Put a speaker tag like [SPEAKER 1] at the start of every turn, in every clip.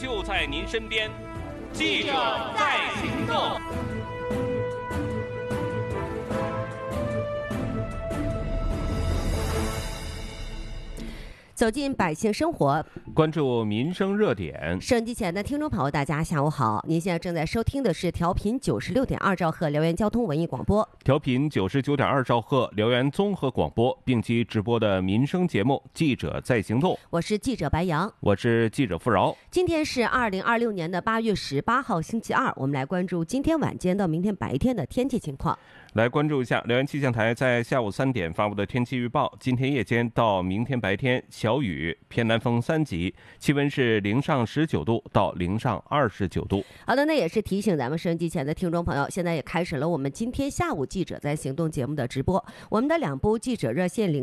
[SPEAKER 1] 就在您身边，记者在行动。
[SPEAKER 2] 走进百姓生活，
[SPEAKER 1] 关注民生热点。
[SPEAKER 2] 收音机前的听众朋友，大家下午好！您现在正在收听的是调频96.2兆赫辽源交通文艺广播，
[SPEAKER 1] 调频99.2兆赫辽源综合广播并机直播的民生节目《记者在行动》。
[SPEAKER 2] 我是记者白杨，
[SPEAKER 1] 我是记者付饶。
[SPEAKER 2] 今天是2026年的8月18号，星期二。我们来关注今天晚间到明天白天的天气情况。
[SPEAKER 1] 来关注一下辽源气象台在下午3点发布的天气预报。今天夜间到明天白天小雨，偏南风3级，气温是零上19度到零上29度。
[SPEAKER 2] 好的，那也是提醒咱们收音机前的听众朋友，现在也开始了我们今天下午记者在行动节目的直播。我们的2部记者热线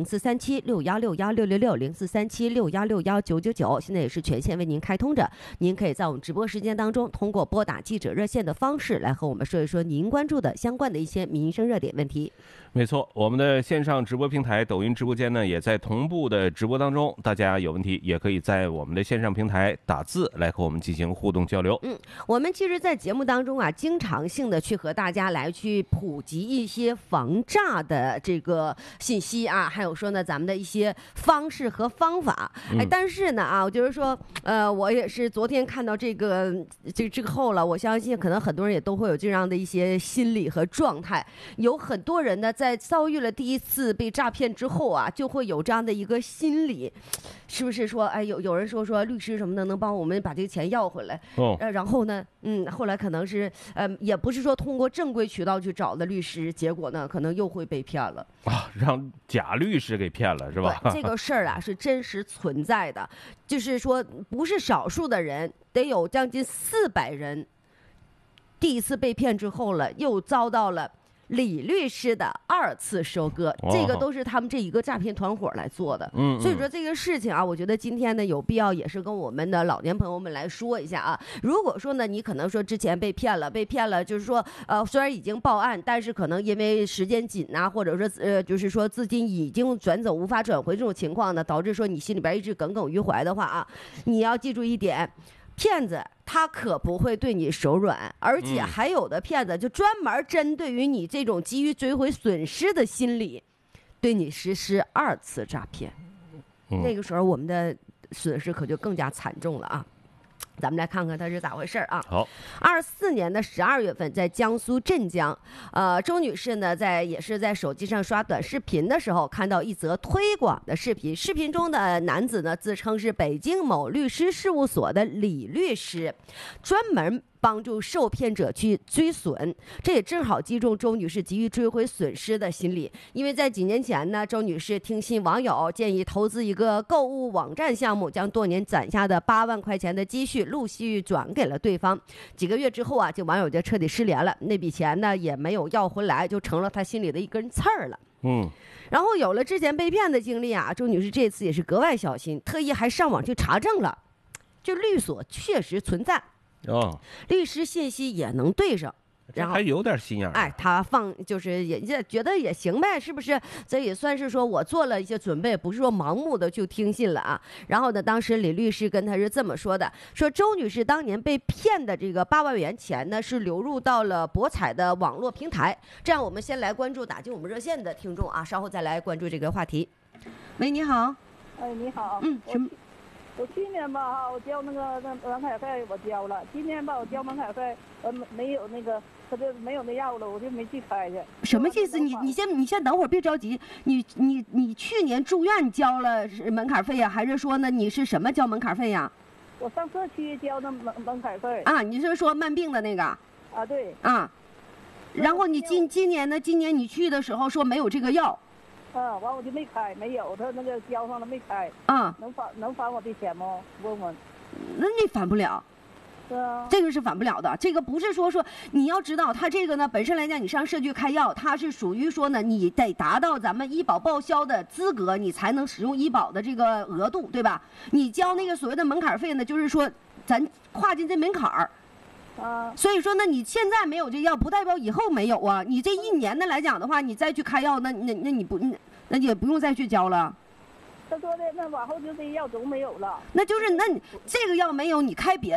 [SPEAKER 2] 043761616606，043761619999，现在也是全线为您开通着。您可以在我们直播时间当中，通过拨打记者热线的方式来和我们说一说您关注的相关的一些民生热点问题。
[SPEAKER 1] 没错，我们的线上直播平台抖音直播间呢，也在同步的直播当中。大家有问题也可以在我们的线上平台打字来和我们进行互动交流。
[SPEAKER 2] 我们其实在节目当中啊，经常性的去和大家来去普及一些防诈的这个信息啊，还有说呢咱们的一些方式和方法。但是呢我就是说我也是昨天看到这个后了，我相信可能很多人也都会有这样的一些心理和状态。有很多人呢在遭遇了第一次被诈骗之后啊，就会有这样的一个心理，是不是说有人说律师什么的能帮我们把这个钱要回来？然后呢后来可能是也不是说通过正规渠道去找的律师，结果呢可能又会被骗了
[SPEAKER 1] 让假律师给骗了是吧？
[SPEAKER 2] 这个事儿啊是真实存在的，就是说不是少数的人，得有将近400人第一次被骗之后了，又遭到了李律师的2次收割，这个都是他们这一个诈骗团伙来做的。所以说这个事情啊，我觉得今天呢有必要也是跟我们的老年朋友们来说一下啊。如果说呢你可能说之前被骗了，就是说虽然已经报案，但是可能因为时间紧啊，或者说就是说资金已经转走无法转回这种情况呢，导致说你心里边一直耿耿于怀的话啊，你要记住一点。骗子他可不会对你手软，而且还有的骗子就专门针对于你这种急于追回损失的心理，对你实施2次诈骗。那个时候我们的损失可就更加惨重了啊。咱们来看看它是咋回事啊。
[SPEAKER 1] 好
[SPEAKER 2] ，24年的12月份，在江苏镇江，周女士呢也是在手机上刷短视频的时候，看到一则推广的视频。视频中的男子呢自称是北京某律师事务所的李律师，专门帮助受骗者去追损，这也正好击中周女士急于追回损失的心理。因为在几年前呢，周女士听信网友建议投资一个购物网站项目，将多年攒下的8万块钱的积蓄陆续转给了对方。几个月之后啊，这网友就彻底失联了，那笔钱呢也没有要回来，就成了他心里的一根刺儿了。然后有了之前被骗的经历啊，周女士这次也是格外小心，特意还上网去查证了，这律所确实存在。律师信息也能对上，然后
[SPEAKER 1] 还有点心眼儿。
[SPEAKER 2] 他就是也觉得也行呗，是不是？这也算是说我做了一些准备，不是说盲目的就听信了啊。然后呢，当时李律师跟他是这么说的：说周女士当年被骗的这个8万元钱呢，是流入到了博彩的网络平台。这样，我们先来关注打进我们热线的听众啊，稍后再来关注这个话题。喂，你好。
[SPEAKER 3] 你好。我去年吧我交那个门槛费我交了，今年吧我交门槛费，没有那个他就没有那药了，我就没去开去。
[SPEAKER 2] 什么意思？你先等会儿，别着急。你去年住院交了门槛费呀，还是说呢你是什么交门槛费呀？
[SPEAKER 3] 我上社区交的门槛费。
[SPEAKER 2] 你是说慢病的那个？
[SPEAKER 3] 对。
[SPEAKER 2] 然后你今年呢？今年你去的时候说没有这个药。
[SPEAKER 3] 完我就没开，没有，他那个交上了没开。能返我的钱吗？问问。
[SPEAKER 2] 那你返不了。这个是返不了的。这个不是说你要知道，他这个呢本身来讲，你上社区开药，它是属于说呢，你得达到咱们医保报销的资格，你才能使用医保的这个额度，对吧？你交那个所谓的门槛费呢，就是说咱跨进这门槛儿。所以说呢，你现在没有这药，不代表以后没有啊。你这1年的来讲的话，你再去开药，那你也不用再去交了。
[SPEAKER 3] 他说的那往后就这药总没有了。
[SPEAKER 2] 那就是那你这个药没有，你开别的。